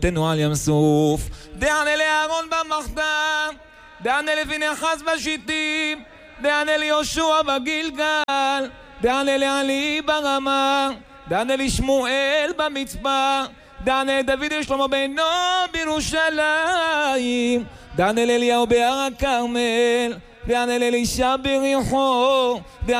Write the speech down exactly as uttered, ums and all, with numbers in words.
תנו על ים סוף, דענה לאהרון במחתה, דענה לפינחס בשיטים, דענה ליהושע בגילגל, דענה לעלי ברמה, דענה לשמואל במצפה, דענה לדוד ושלמה בנו בירושלים, דענה לאליהו בהר הכרמל, דענה לאלישע בריחו,